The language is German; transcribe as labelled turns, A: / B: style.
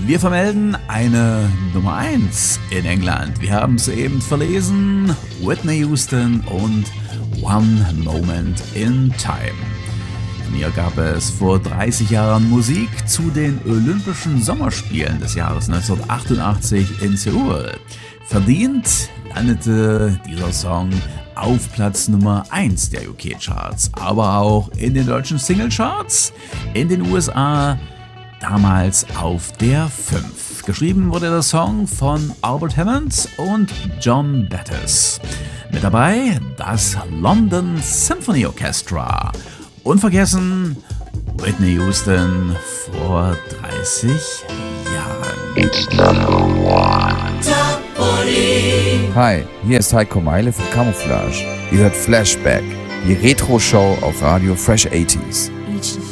A: Wir vermelden eine Nummer 1 in England. Wir haben es eben verlesen. Whitney Houston und One Moment in Time. Von ihr gab es vor 30 Jahren Musik zu den Olympischen Sommerspielen des Jahres 1988 in Seoul. Verdient landete dieser Song auf Platz Nummer 1 der UK-Charts, aber auch in den deutschen Singlecharts, in den USA damals auf der 5. Geschrieben wurde der Song von Albert Hammond und John Bettis. Mit dabei das London Symphony Orchestra. Unvergessen Whitney Houston vor 30 Jahren.
B: It's number one.
C: Hi, hier ist Heiko Meile von Camouflage. Ihr hört Flashback, die Retro-Show auf Radio Fresh 80s.